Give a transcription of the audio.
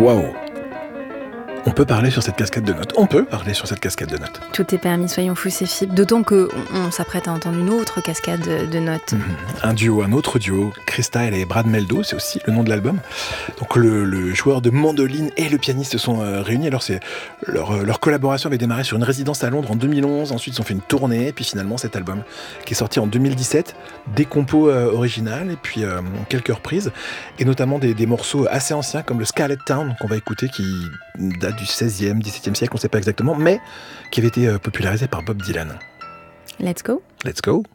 Waouh! On peut parler sur cette cascade de notes. Tout est permis, soyons fous, c'est Fibre. D'autant qu'on s'apprête à entendre une autre cascade de notes. Un autre duo, Krista et Brad Meldo, c'est aussi le nom de l'album. Donc le joueur de mandoline et le pianiste se sont réunis. Alors leur collaboration avait démarré sur une résidence à Londres en 2011. Ensuite, ils ont fait une tournée. Puis finalement, cet album qui est sorti en 2017, des compos originales et puis quelques reprises. Et notamment des morceaux assez anciens comme le Scarlet Town qu'on va écouter qui date du 16e, 17e siècle, on ne sait pas exactement, mais qui avait été popularisé par Bob Dylan. Let's go. Let's go.